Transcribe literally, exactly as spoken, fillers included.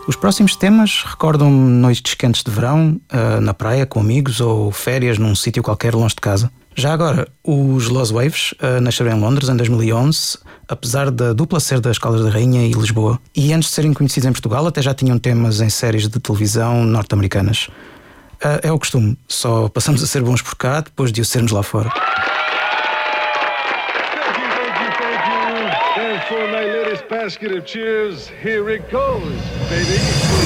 Os próximos temas recordam-me noites quentes de verão, uh, na praia com amigos ou férias num sítio qualquer longe de casa. Já agora, os Lost Waves uh, nasceram em Londres em dois mil e onze, apesar da dupla ser das Caldas da Rainha e Lisboa. E antes de serem conhecidos em Portugal, até já tinham temas em séries de televisão norte-americanas. Uh, é o costume, só passamos a ser bons por cá depois de o sermos lá fora. Thank you, thank you, thank you. And for my latest basket of cheers, here it goes, baby.